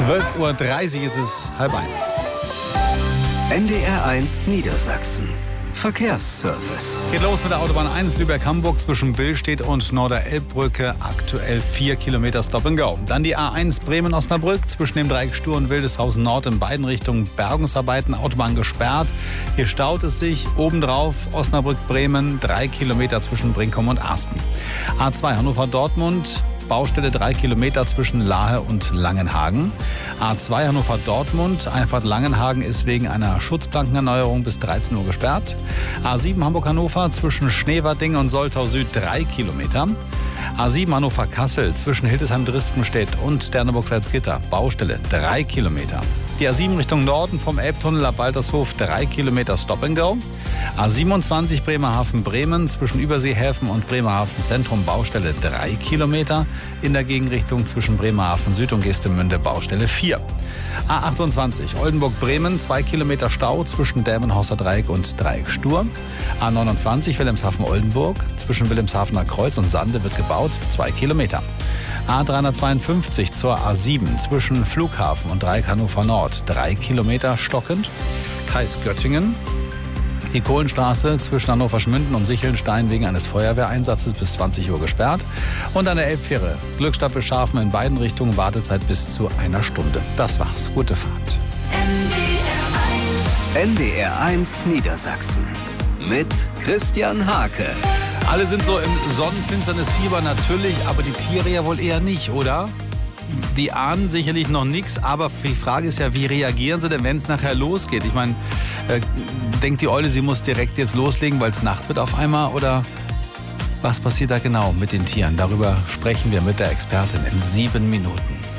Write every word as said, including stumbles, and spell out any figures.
zwölf Uhr dreißig ist es, halb eins. N D R eins Niedersachsen. Verkehrsservice. Geht los mit der Autobahn eins Lübeck-Hamburg zwischen Billstedt und Norderelbbrücke. Aktuell vier Kilometer Stop and Go. Dann die A eins Bremen-Osnabrück zwischen dem Dreieck Stur und Wildeshausen Nord in beiden Richtungen Bergungsarbeiten. Autobahn gesperrt. Hier staut es sich. Obendrauf Osnabrück-Bremen. Drei Kilometer zwischen Brinkum und Arsten. A zwei Hannover-Dortmund. Baustelle drei Kilometer zwischen Lahe und Langenhagen. A zwei Hannover-Dortmund, Einfahrt Langenhagen ist wegen einer Schutzplankenerneuerung bis dreizehn Uhr gesperrt. A sieben Hamburg-Hannover zwischen Schneverding und Soltau Süd drei Kilometer. A sieben Hannover-Kassel zwischen Hildesheim-Drispenstedt und Derneburg-Salzgitter, Baustelle drei Kilometer. Die A sieben Richtung Norden vom Elbtunnel ab Waltershof drei Kilometer Stop and Go. A siebenundzwanzig Bremerhaven-Bremen zwischen Überseehäfen und Bremerhaven Zentrum, Baustelle drei Kilometer. In der Gegenrichtung zwischen Bremerhaven Süd und Geestemünde, Baustelle vier. A achtundzwanzig Oldenburg-Bremen, zwei Kilometer Stau zwischen Delmenhorster Dreieck und Dreieck Stur. A neunundzwanzig Wilhelmshaven-Oldenburg zwischen Wilhelmshavener Kreuz und Sande wird gebaut, zwei Kilometer. A dreihundertzweiundfünfzig zur A sieben zwischen Flughafen und Dreieck Hannover Nord, drei Kilometer stockend. Kreis Göttingen. Die Kohlenstraße zwischen Hannover-Schmünden und Sichelnstein wegen eines Feuerwehreinsatzes bis zwanzig Uhr gesperrt. Und an der Elbfähre Glückstadt bis Scharfen in beiden Richtungen Wartezeit bis zu einer Stunde. Das war's. Gute Fahrt. N D R eins Niedersachsen mit Christian Hake. Alle sind so im Sonnenfinsternisfieber natürlich, aber die Tiere ja wohl eher nicht, oder? Die ahnen sicherlich noch nichts, aber die Frage ist ja, wie reagieren sie denn, wenn es nachher losgeht? Ich meine, äh, denkt die Eule, sie muss direkt jetzt loslegen, weil es Nacht wird auf einmal? Oder was passiert da genau mit den Tieren? Darüber sprechen wir mit der Expertin in sieben Minuten.